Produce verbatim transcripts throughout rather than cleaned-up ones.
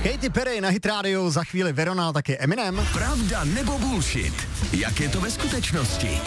Katy Perry na Hit Radio, za chvíli Verona, taky Eminem. Pravda nebo bullshit? Jak je to ve skutečnosti?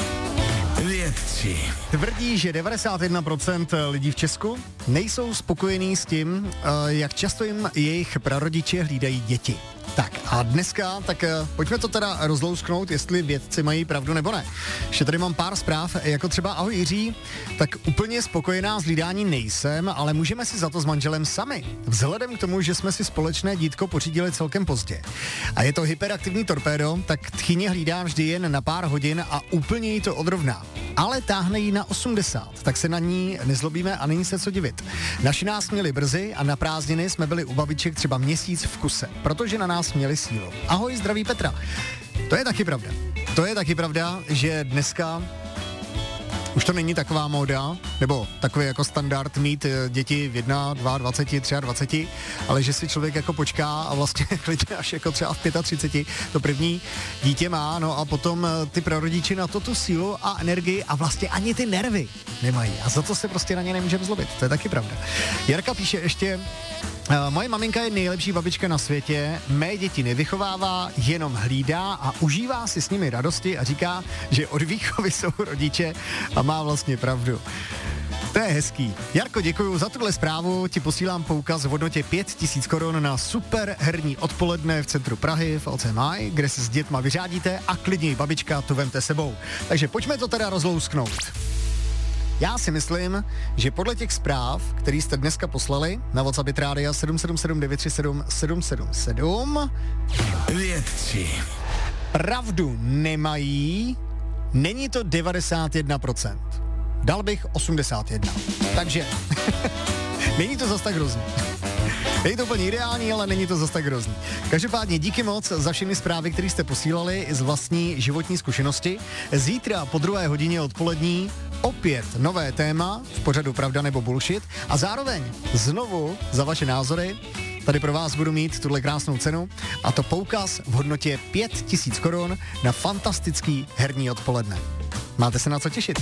Vědci tvrdí, že devadesát jedna procent lidí v Česku nejsou spokojení s tím, jak často jim jejich prarodiče hlídají děti. Tak a dneska, tak pojďme to teda rozlousknout, jestli vědci mají pravdu nebo ne. Že tady mám pár zpráv, jako třeba ahoj Jiří, tak úplně spokojená s hlídání nejsem, ale můžeme si za to s manželem sami. Vzhledem k tomu, že jsme si společné dítko pořídili celkem pozdě. A je to hyperaktivní torpédo, tak tchyně hlídá vždy jen na pár hodin a úplně jí to odrovná. Ale táhne jí na osmdesát, tak se na ní nezlobíme a není se co divit. Naši nás měli brzy a na prázdniny jsme byli u babiček třeba měsíc v kuse, protože na nás měli sílu. Ahoj, zdraví Petra. To je taky pravda. To je taky pravda, že dneska už to není taková móda, nebo takový jako standard mít děti v dvaceti jedna, dvaceti tři, ale že si člověk jako počká a vlastně klidně až jako třeba v třiceti pěti to první dítě má, no a potom ty prarodiči na to tu sílu a energii a vlastně ani ty nervy nemají. A za to se prostě na ně nemůžeme zlobit. To je taky pravda. Jarka píše ještě: moje maminka je nejlepší babička na světě, mé děti nevychovává, jenom hlídá a užívá si s nimi radosti a říká, že od výchovy jsou rodiče a má vlastně pravdu. To je hezký. Jarko, děkuju za tuhle zprávu, ti posílám poukaz v hodnotě pět tisíc korun na super herní odpoledne v centru Prahy v O C M I, kde se s dětma vyřádíte a klidně babička to vemte sebou. Takže pojďme to teda rozlousknout. Já si myslím, že podle těch zpráv, který jste dneska poslali na WhatsApp Rádia sedm sedm sedm devět tři sedm sedm sedm sedm, vědci pravdu nemají, není to devadesát jedna procent. Dal bych osmdesát jedna. Takže není to zas tak hrozný. Není to úplně ideální, ale není to zas tak hrozný. Každopádně díky moc za všechny zprávy, které jste posílali z vlastní životní zkušenosti. Zítra po druhé hodině odpolední opět nové téma v pořadu Pravda nebo bullshit a zároveň znovu za vaše názory tady pro vás budu mít tuhle krásnou cenu a to poukaz v hodnotě pět tisíc korun na fantastický herní odpoledne. Máte se na co těšit.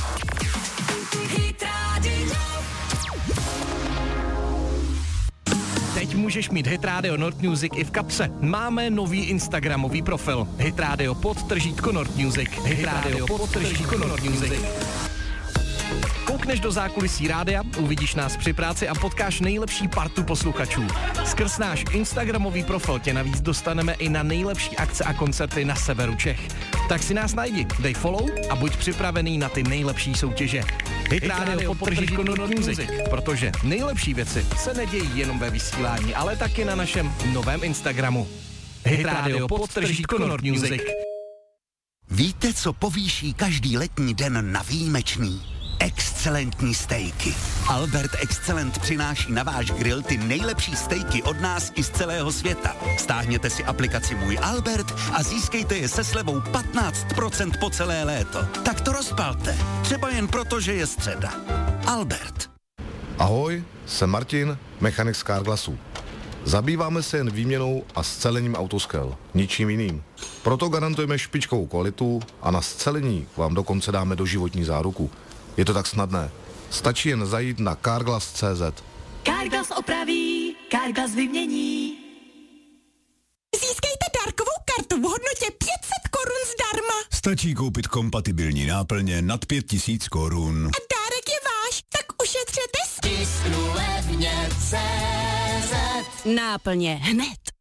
Teď můžeš mít Hit Radio Nord Music i v kapse. Máme nový instagramový profil. Hit Radio podtržítko Nord Music. Hit Radio podtržítko Nord Music. Koukneš do zákulisí rádia, uvidíš nás při práci a potkáš nejlepší partu posluchačů. Skrz náš instagramový profil tě navíc dostaneme i na nejlepší akce a koncerty na severu Čech. Tak si nás najdi, dej follow a buď připravený na ty nejlepší soutěže. Hit Radio podtržítko Nord Music, protože nejlepší věci se nedějí jenom ve vysílání, ale taky na našem novém Instagramu. Hit Radio podtržítko Nord Music. Víte, co povýší každý letní den na výjimečný? Excelentní stejky. Albert Excellent přináší na váš grill ty nejlepší stejky od nás i z celého světa. Stáhněte si aplikaci Můj Albert a získejte je se slevou patnáct procent po celé léto. Tak to rozpalte. Třeba jen proto, že je středa. Albert. Ahoj, jsem Martin, mechanik z Carglassu. Zabýváme se jen výměnou a scelením autoskel, ničím jiným. Proto garantujeme špičkovou kvalitu a na scelení vám dokonce dáme doživotní záruku. Je to tak snadné. Stačí jen zajít na carglass tečka cé zet. Carglass opraví, Carglass vymění. Získejte dárkovou kartu v hodnotě pět set korun zdarma. Stačí koupit kompatibilní náplně nad pět tisíc korun. A dárek je váš, tak ušetřete s... Tisknu levně tečka cé zet. Náplně hned.